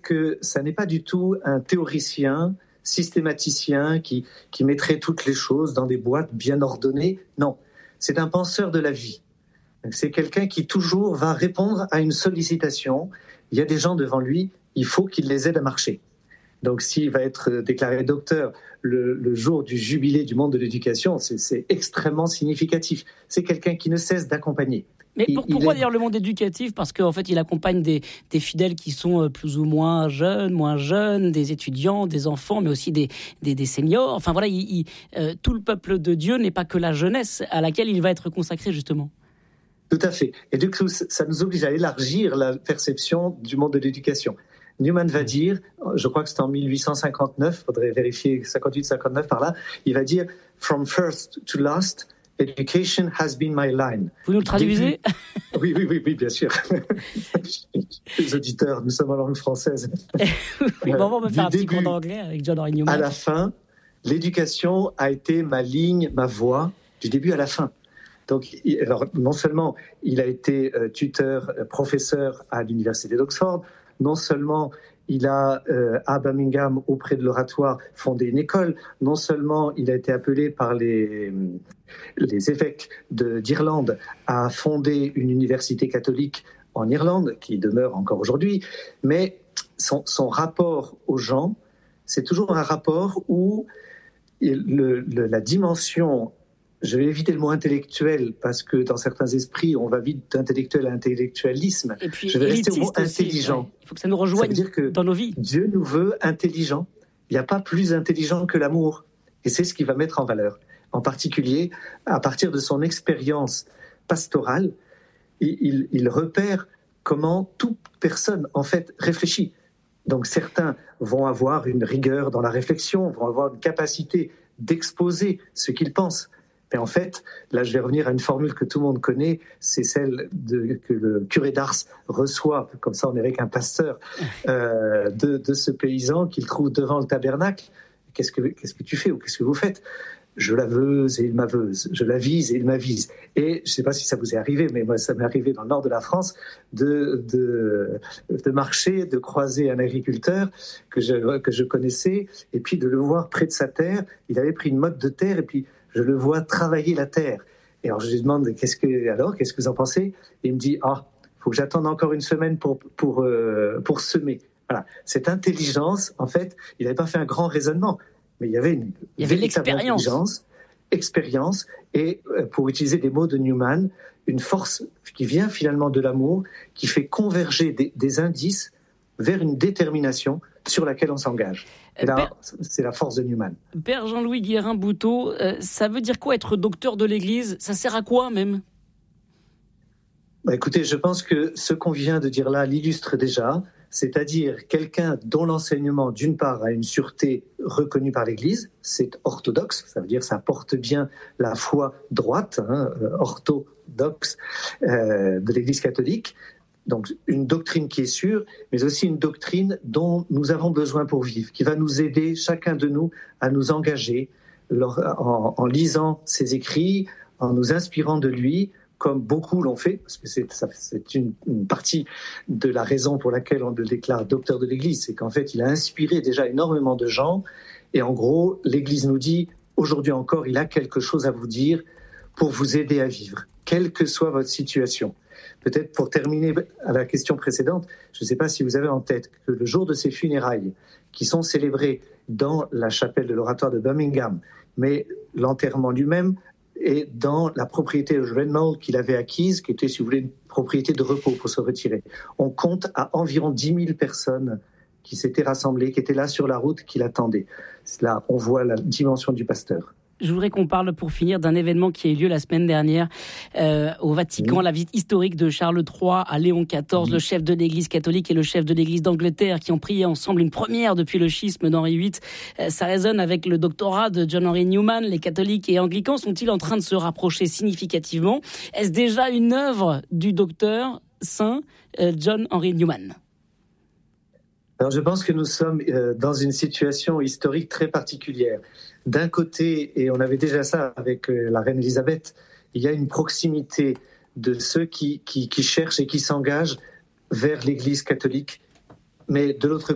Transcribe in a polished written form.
que ça n'est pas du tout un théoricien, systématicien qui mettrait toutes les choses dans des boîtes bien ordonnées. Non, c'est un penseur de la vie. C'est quelqu'un qui toujours va répondre à une sollicitation. Il y a des gens devant lui, il faut qu'il les aide à marcher. Donc s'il va être déclaré docteur le jour du jubilé du monde de l'éducation, c'est extrêmement significatif. C'est quelqu'un qui ne cesse d'accompagner. Mais pourquoi dire le monde éducatif ? Parce qu'en fait, il accompagne des fidèles qui sont plus ou moins jeunes, des étudiants, des enfants, mais aussi des seniors. Enfin voilà, tout le peuple de Dieu n'est pas que la jeunesse à laquelle il va être consacré justement. Tout à fait. Et du coup, ça nous oblige à élargir la perception du monde de l'éducation. Newman va dire, je crois que c'est en 1859, il faudrait vérifier 58-59 par là, il va dire « From first to last, education has been my line ». Vous nous le traduisez ? Oui, bien sûr. Les auditeurs, nous sommes en langue française. Oui, bon, on va faire un petit cours d'anglais avec John Henry Newman. À la fin, l'éducation a été ma ligne, ma voie, du début à la fin. Donc, alors, non seulement il a été tuteur, professeur à l'université d'Oxford, non seulement il a, à Birmingham, auprès de l'oratoire, fondé une école, non seulement il a été appelé par les évêques d'Irlande à fonder une université catholique en Irlande, qui demeure encore aujourd'hui, mais son rapport aux gens, c'est toujours un rapport où la dimension, je vais éviter le mot intellectuel parce que dans certains esprits, on va vite d'intellectuel à intellectualisme. Et puis, je vais rester au mot intelligent. Ouais. Il faut que ça nous rejoigne dans nos vies. Dieu nous veut intelligents. Il n'y a pas plus intelligent que l'amour. Et c'est ce qu'il va mettre en valeur. En particulier, à partir de son expérience pastorale, il repère comment toute personne, en fait, réfléchit. Donc certains vont avoir une rigueur dans la réflexion, vont avoir une capacité d'exposer ce qu'ils pensent. Mais en fait, là je vais revenir à une formule que tout le monde connaît, c'est celle que le curé d'Ars reçoit, comme ça on est avec un pasteur, de ce paysan qu'il trouve devant le tabernacle. Qu'est-ce que tu fais ou qu'est-ce que vous faites ? Je la veuse et il m'aveuse, je la vise et il m'avise. Et je ne sais pas si ça vous est arrivé, mais moi ça m'est arrivé dans le nord de la France de marcher, de croiser un agriculteur que je connaissais et puis de le voir près de sa terre. Il avait pris une motte de terre et puis je le vois travailler la terre. Et alors je lui demande qu'est-ce que vous en pensez ? Et il me dit faut que j'attende encore une semaine pour semer. Voilà, cette intelligence, en fait, il n'avait pas fait un grand raisonnement. Mais il y avait expérience, et pour utiliser des mots de Newman, une force qui vient finalement de l'amour, qui fait converger des indices vers une détermination sur laquelle on s'engage. Et là, c'est la force de Newman. Père Jean-Louis Guérin-Bouteau, ça veut dire quoi être docteur de l'Église ? Ça sert à quoi même ? Écoutez, je pense que ce qu'on vient de dire là l'illustre déjà. C'est-à-dire quelqu'un dont l'enseignement, d'une part, a une sûreté reconnue par l'Église, c'est orthodoxe, ça veut dire ça porte bien la foi droite, orthodoxe de l'Église catholique, donc une doctrine qui est sûre, mais aussi une doctrine dont nous avons besoin pour vivre, qui va nous aider, chacun de nous, à nous engager en lisant ses écrits, en nous inspirant de lui, comme beaucoup l'ont fait, parce que c'est une partie de la raison pour laquelle on le déclare docteur de l'Église, c'est qu'en fait, il a inspiré déjà énormément de gens, et en gros, l'Église nous dit, aujourd'hui encore, il a quelque chose à vous dire pour vous aider à vivre, quelle que soit votre situation. Peut-être pour terminer à la question précédente, je ne sais pas si vous avez en tête que le jour de ses funérailles, qui sont célébrées dans la chapelle de l'oratoire de Birmingham, mais l'enterrement lui-même, et dans la propriété de Redmall qu'il avait acquise, qui était, si vous voulez, une propriété de repos pour se retirer. On compte à environ 10 000 personnes qui s'étaient rassemblées, qui étaient là sur la route, qui l'attendaient. Là, on voit la dimension du pasteur. Je voudrais qu'on parle, pour finir, d'un événement qui a eu lieu la semaine dernière au Vatican, la visite historique de Charles III à Léon XIV, le chef de l'Église catholique et le chef de l'Église d'Angleterre, qui ont prié ensemble, une première depuis le schisme d'Henri VIII. Ça résonne avec le doctorat de John Henry Newman. Les catholiques et anglicans sont-ils en train de se rapprocher significativement ? Est-ce déjà une œuvre du docteur saint John Henry Newman ? Alors, je pense que nous sommes dans une situation historique très particulière. D'un côté, et on avait déjà ça avec la reine Elisabeth, il y a une proximité de ceux qui cherchent et qui s'engagent vers l'Église catholique. Mais de l'autre